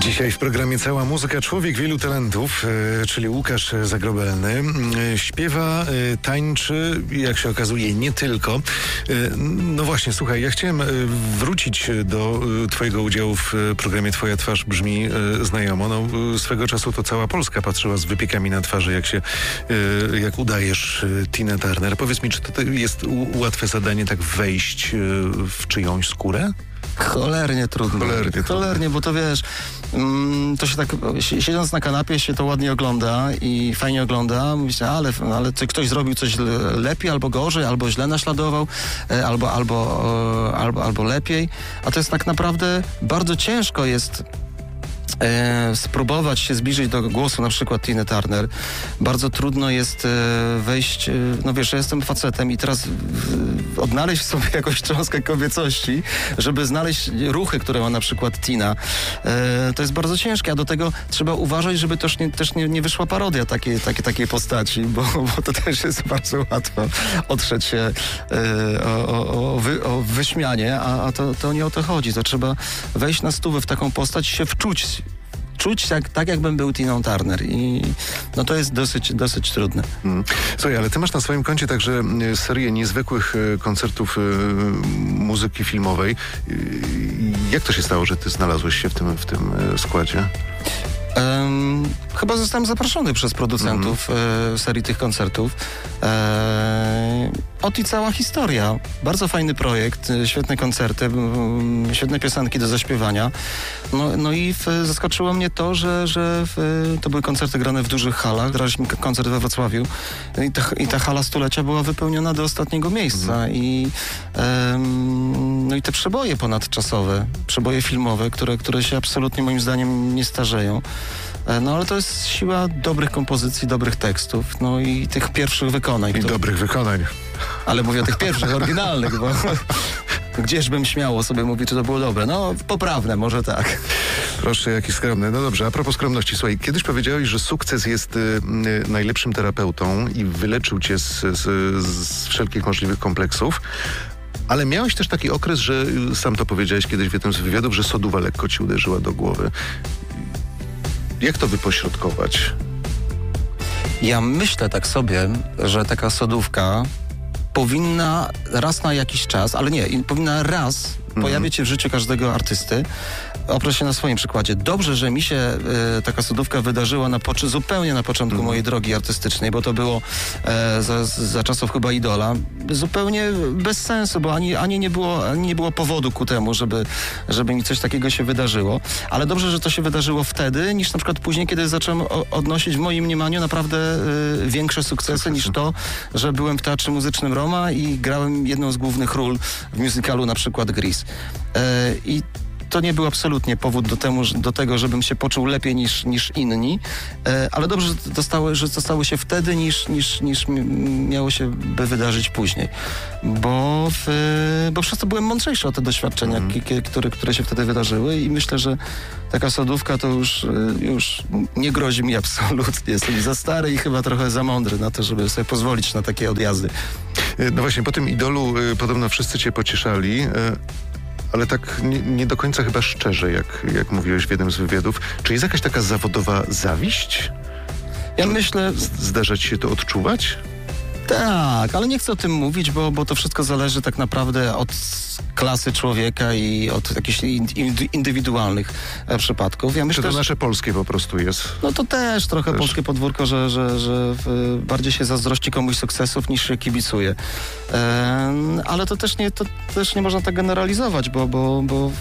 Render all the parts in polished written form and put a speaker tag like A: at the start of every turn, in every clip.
A: Dzisiaj w programie Cała Muzyka człowiek wielu talentów, czyli Łukasz Zagrobelny. Śpiewa, tańczy, jak się okazuje, nie tylko. No właśnie, słuchaj, ja chciałem wrócić do twojego udziału w programie Twoja twarz brzmi znajomo. No, swego czasu to cała Polska patrzyła z wypiekami na twarzy, jak udajesz Tinę Turner. Powiedz mi, czy to jest łatwe zadanie tak wejść w czyjąś skórę?
B: Cholernie trudno. Cholernie, bo to wiesz, to się tak, siedząc na kanapie się to ładnie ogląda i fajnie ogląda. Myślę, ale czy ktoś zrobił coś lepiej albo gorzej, albo źle naśladował, albo lepiej. A to jest tak naprawdę bardzo ciężko jest spróbować się zbliżyć do głosu na przykład Tiny Turner. Bardzo trudno jest wejść, no wiesz, ja jestem facetem i teraz odnaleźć w sobie jakąś cząstkę kobiecości, żeby znaleźć ruchy, które ma na przykład Tina. To jest bardzo ciężkie, a do tego trzeba uważać, żeby też nie wyszła parodia takiej postaci, bo to też jest bardzo łatwo otrzeć się o wyśmianie, a to nie o to chodzi. To trzeba wejść na stówę w taką postać i się wczuć tak, jakbym był Tiną Turner i no to jest dosyć trudne.
A: Słuchaj, ale ty masz na swoim koncie także serię niezwykłych koncertów muzyki filmowej. Jak to się stało, że ty znalazłeś się w tym składzie?
B: Chyba zostałem zaproszony przez producentów serii tych koncertów. I cała historia. Bardzo fajny projekt, świetne koncerty, świetne piosenki do zaśpiewania. No i zaskoczyło mnie to, że to były koncerty grane w dużych halach. Graliśmy koncert we Wrocławiu i ta hala stulecia była wypełniona do ostatniego miejsca. No i te przeboje ponadczasowe, przeboje filmowe, które się absolutnie moim zdaniem nie starzeją. No ale to jest siła dobrych kompozycji, dobrych tekstów, no i tych pierwszych wykonań.
A: Dobrych wykonań.
B: Ale mówię o tych pierwszych, oryginalnych, bo gdzieżbym śmiało sobie mówić, czy to było dobre. No, poprawne, może tak.
A: Proszę, jaki skromny. No dobrze, a propos skromności. Słuchaj, kiedyś powiedziałeś, że sukces jest najlepszym terapeutą i wyleczył cię z wszelkich możliwych kompleksów. Ale miałeś też taki okres, że sam to powiedziałeś kiedyś w jednym z wywiadów, że soduwa lekko ci uderzyła do głowy. Jak to wypośrodkować?
B: Ja myślę tak sobie, że taka sodówka powinna raz na jakiś czas, ale nie, powinna raz pojawić się w życiu każdego artysty. Oprę się na swoim przykładzie. Dobrze, że mi się taka sodówka wydarzyła zupełnie na początku mojej drogi artystycznej, bo to było za czasów chyba Idola. Zupełnie bez sensu, bo ani nie było powodu ku temu, żeby mi coś takiego się wydarzyło. Ale dobrze, że to się wydarzyło wtedy, niż na przykład później, kiedy zacząłem odnosić w moim mniemaniu naprawdę większe sukcesy niż to, że byłem w Teatrze Muzycznym Roma i grałem jedną z głównych ról w musicalu na przykład Grease. I to nie był absolutnie powód do tego, żebym się poczuł lepiej niż inni, ale dobrze, że zostało się wtedy, niż miało się by wydarzyć później. Bo przez to byłem mądrzejszy o te doświadczenia, które się wtedy wydarzyły i myślę, że taka sodówka to już nie grozi mi absolutnie. Jestem za stary i chyba trochę za mądry na to, żeby sobie pozwolić na takie odjazdy.
A: No właśnie, po tym Idolu podobno wszyscy cię pocieszali, ale tak nie do końca chyba szczerze, jak mówiłeś w jednym z wywiadów. Czy jest jakaś taka zawodowa zawiść?
B: Ja myślę...
A: Zdarza ci się to odczuwać?
B: Tak, ale nie chcę o tym mówić, bo to wszystko zależy tak naprawdę od klasy człowieka i od jakichś indywidualnych przypadków. Ja myślę,
A: czy to nasze polskie po prostu jest?
B: No to też trochę polskie podwórko, że bardziej się zazdrości komuś sukcesów niż się kibicuje. Ale to też nie można tak generalizować, bo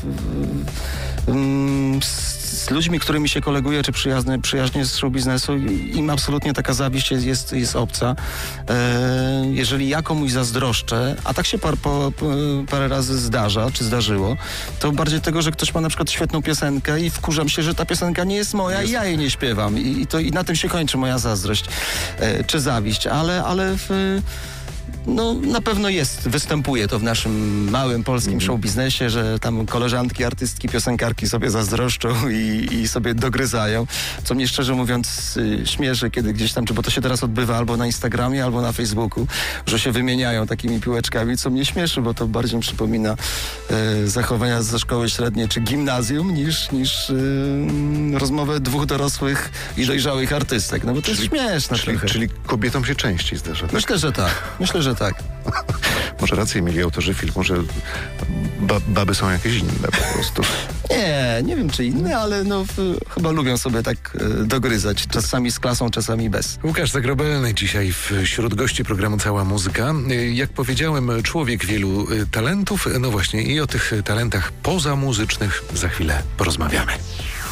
B: z ludźmi, którymi się koleguję, czy przyjaźnie z show biznesu, im absolutnie taka zawiść jest obca. Jeżeli ja komuś zazdroszczę, a tak się parę razy zdarza, czy zdarzyło, to bardziej tego, że ktoś ma na przykład świetną piosenkę i wkurzam się, że ta piosenka nie jest moja i ja jej nie śpiewam. I na tym się kończy moja zazdrość, czy zawiść. Ale no na pewno występuje to w naszym małym polskim show biznesie, że tam koleżanki, artystki, piosenkarki sobie zazdroszczą i sobie dogryzają, co mnie szczerze mówiąc śmieszy, kiedy gdzieś tam, bo to się teraz odbywa albo na Instagramie, albo na Facebooku, że się wymieniają takimi piłeczkami, co mnie śmieszy, bo to bardziej przypomina zachowania ze szkoły średniej czy gimnazjum niż rozmowę dwóch dorosłych i dojrzałych artystek. No bo to jest śmieszne trochę.
A: Czyli kobietom się częściej zdarza. Tak?
B: Myślę, że tak.
A: Może rację mieli autorzy filmu, że baby są jakieś inne po prostu.
B: Nie wiem czy inne, ale chyba lubią sobie tak dogryzać. Czasami z klasą, czasami bez.
A: Łukasz Zagrobelny dzisiaj wśród gości programu Cała Muzyka. Jak powiedziałem, człowiek wielu talentów. No właśnie i o tych talentach pozamuzycznych za chwilę porozmawiamy.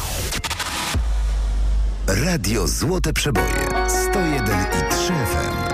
C: Radio Złote Przeboje 101,3 FM.